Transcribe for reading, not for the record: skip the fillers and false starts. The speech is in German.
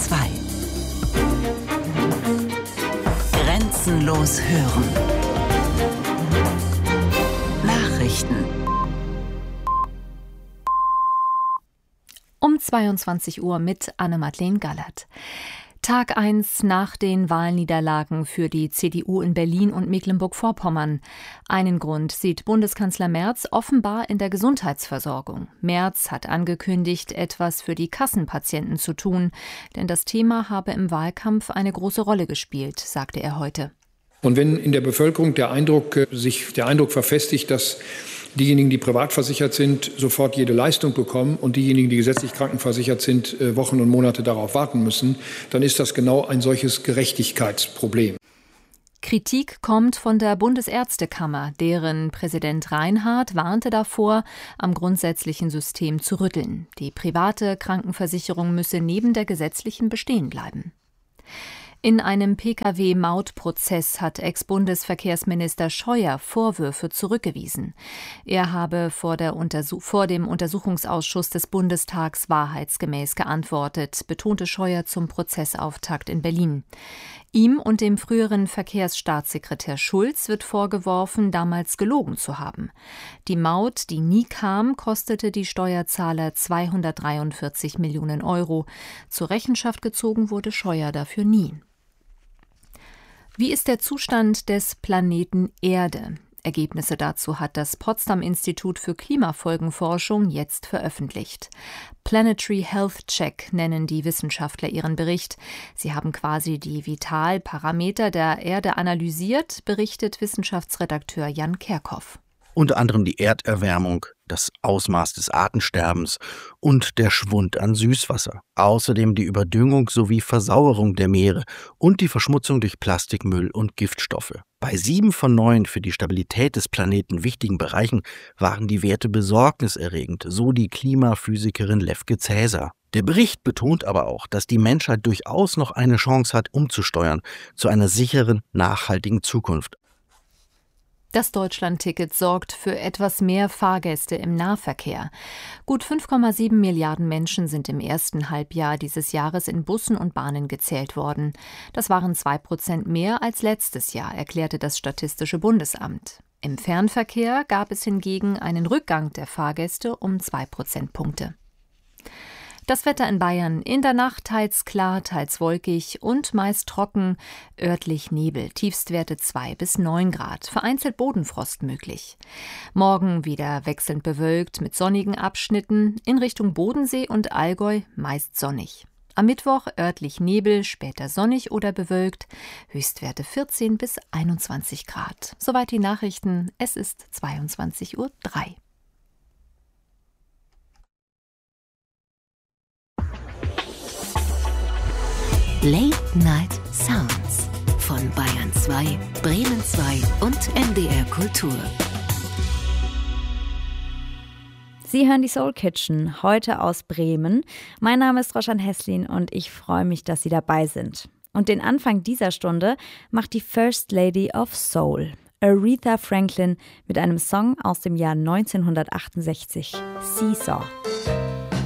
2. Grenzenlos hören. Nachrichten. Um 22 Uhr mit Anne-Madeleine Gallert. Tag 1 nach den Wahlniederlagen für die CDU in Berlin und Mecklenburg-Vorpommern. Einen Grund sieht Bundeskanzler Merz offenbar in der Gesundheitsversorgung. Merz hat angekündigt, etwas für die Kassenpatienten zu tun, denn das Thema habe im Wahlkampf eine große Rolle gespielt, sagte er heute. Und wenn in der Bevölkerung der Eindruck verfestigt, dass diejenigen, die privat versichert sind, sofort jede Leistung bekommen und diejenigen, die gesetzlich krankenversichert sind, Wochen und Monate darauf warten müssen, dann ist das genau ein solches Gerechtigkeitsproblem. Kritik kommt von der Bundesärztekammer, deren Präsident Reinhardt warnte davor, am grundsätzlichen System zu rütteln. Die private Krankenversicherung müsse neben der gesetzlichen bestehen bleiben. In einem Pkw-Mautprozess hat Ex-Bundesverkehrsminister Scheuer Vorwürfe zurückgewiesen. Er habe vor dem Untersuchungsausschuss des Bundestags wahrheitsgemäß geantwortet, betonte Scheuer zum Prozessauftakt in Berlin. Ihm und dem früheren Verkehrsstaatssekretär Schulz wird vorgeworfen, damals gelogen zu haben. Die Maut, die nie kam, kostete die Steuerzahler 243 Millionen Euro. Zur Rechenschaft gezogen wurde Scheuer dafür nie. Wie ist der Zustand des Planeten Erde? Ergebnisse dazu hat das Potsdam-Institut für Klimafolgenforschung jetzt veröffentlicht. Planetary Health Check nennen die Wissenschaftler ihren Bericht. Sie haben quasi die Vitalparameter der Erde analysiert, berichtet Wissenschaftsredakteur Jan Kerkhoff. Unter anderem die Erderwärmung, das Ausmaß des Artensterbens und der Schwund an Süßwasser. Außerdem die Überdüngung sowie Versauerung der Meere und die Verschmutzung durch Plastikmüll und Giftstoffe. Bei 7 von 9 für die Stabilität des Planeten wichtigen Bereichen waren die Werte besorgniserregend, so die Klimaphysikerin Lefke Cäsar. Der Bericht betont aber auch, dass die Menschheit durchaus noch eine Chance hat, umzusteuern zu einer sicheren, nachhaltigen Zukunft. Das Deutschland-Ticket sorgt für etwas mehr Fahrgäste im Nahverkehr. Gut 5,7 Milliarden Menschen sind im ersten Halbjahr dieses Jahres in Bussen und Bahnen gezählt worden. Das waren 2% mehr als letztes Jahr, erklärte das Statistische Bundesamt. Im Fernverkehr gab es hingegen einen Rückgang der Fahrgäste um 2 Prozentpunkte. Das Wetter in Bayern: in der Nacht teils klar, teils wolkig und meist trocken, örtlich Nebel, Tiefstwerte 2 bis 9 Grad, vereinzelt Bodenfrost möglich. Morgen wieder wechselnd bewölkt mit sonnigen Abschnitten, in Richtung Bodensee und Allgäu meist sonnig. Am Mittwoch örtlich Nebel, später sonnig oder bewölkt, Höchstwerte 14 bis 21 Grad. Soweit die Nachrichten, es ist 22:03 Uhr. Late Night Sounds von Bayern 2, Bremen 2 und NDR Kultur. Sie hören die Soul Kitchen, heute aus Bremen. Mein Name ist Roshan Heslin und ich freue mich, dass Sie dabei sind. Und den Anfang dieser Stunde macht die First Lady of Soul, Aretha Franklin, mit einem Song aus dem Jahr 1968, Seesaw.